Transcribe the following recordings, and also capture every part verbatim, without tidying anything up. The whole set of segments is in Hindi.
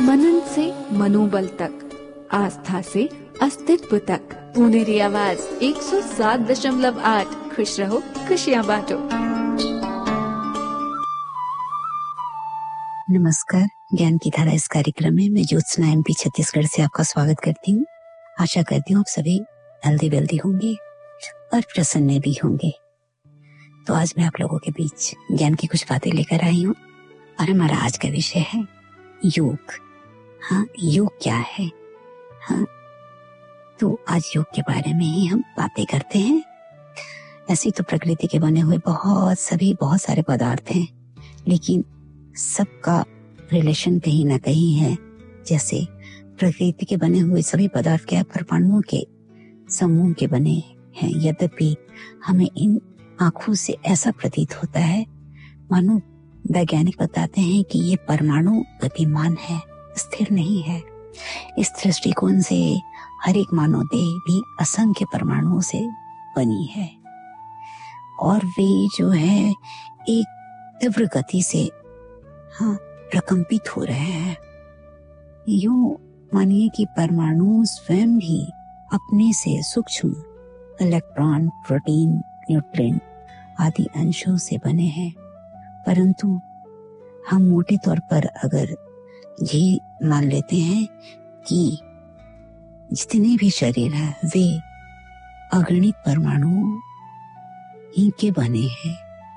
मनन से मनोबल तक, आस्था से अस्तित्व तक। पुनेरी आवाज एक सौ सात दशमलव आठ। खुश रहो, खुशियाँ बांटो। नमस्कार, ज्ञान की धारा इस कार्यक्रम में मैं ज्योत्सना एमपी छत्तीसगढ़ से आपका स्वागत करती हूँ। आशा करती हूँ आप सभी हेल्दी वेल्दी होंगे और प्रसन्न भी होंगे। तो आज मैं आप लोगों के बीच ज्ञान की कुछ बातें लेकर आई हूँ और हमारा आज का विषय है योग। हाँ, योग क्या है? हाँ, तो आज योग के बारे में ही हम बातें करते हैं। ऐसी तो प्रकृति के बने हुए बहुत सभी बहुत सारे पदार्थ हैं, लेकिन सबका रिलेशन कहीं ना कहीं है। जैसे प्रकृति के बने हुए सभी पदार्थ क्या परमाणुओं के समूह के बने हैं, यद्यपि हमें इन आंखों से ऐसा प्रतीत होता है मानो वैज्ञानिक बताते हैं कि ये परमाणु गतिमान है, स्थिर नहीं है। इस दृष्टिकोण से हर एक मानव देह भी असंख्य परमाणुओं से बनी है और वे जो है एक तीव्र गति से हाँ प्रकंपित हो रहे हैं। यूं मानिए कि परमाणु स्वयं भी अपने से सूक्ष्म इलेक्ट्रॉन, प्रोटीन, न्यूट्रिएंट आदि अंशों से बने हैं, परंतु हम मोटे तौर पर अगर ये मान लेते हैं कि जितने भी शरीर हैं वे अगणित परमाणुओं ही के बने हैं।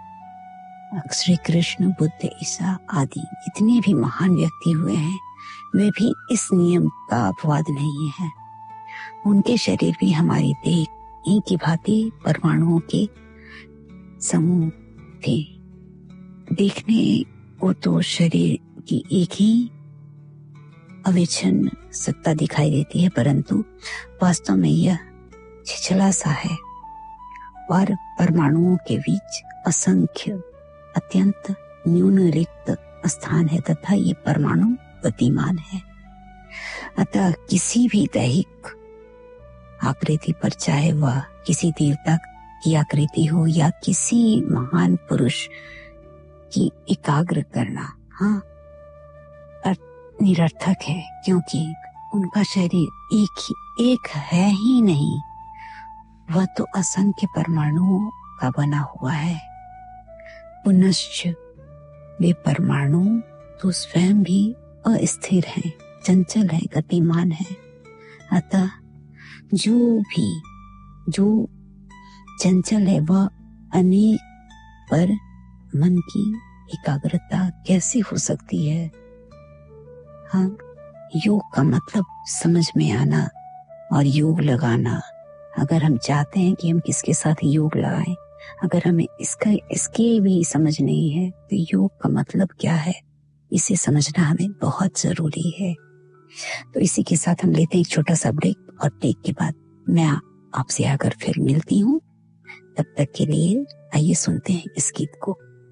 श्री कृष्ण, बुद्ध, ईसा आदि जितने भी महान व्यक्ति हुए हैं वे भी इस नियम का अपवाद नहीं है। उनके शरीर भी हमारी देह ही की भांति परमाणुओं के समूह थे। देखने को तो शरीर की एक ही अविच्छिन्न सत्ता दिखाई देती है, परंतु वास्तव में यह छिछला सा है और परमाणुओं के बीच असंख्य अत्यंत न्यून रिक्त स्थान है तथा ये परमाणु गतिमान है। अतः किसी भी दैहिक आकृति पर, चाहे वह किसी देवता की आकृति हो या किसी महान पुरुष की एकाग्र करना हाँ निरर्थक है, क्योंकि उनका शरीर एक ही एक है ही नहीं, वह तो असंख्य परमाणुओं का बना हुआ है। पुनश्च वे परमाणु तो स्वयं भी अस्थिर हैं, चंचल है, गतिमान है। अतः जो भी जो चंचल है वह अनेक पर मन की एकाग्रता कैसे हो सकती है? हाँ, योग का मतलब समझ में आना और योग लगाना। अगर हम चाहते हैं कि हम किसके साथ योग लगाएं, अगर हमें इसका इसके भी समझ नहीं है तो योग का मतलब क्या है इसे समझना हमें बहुत जरूरी है। तो इसी के साथ हम लेते हैं एक छोटा सा ब्रेक और ब्रेक के बाद मैं आपसे आकर फिर मिलती हूँ। तब तक के लिए आइए सुनते हैं इस गीत को।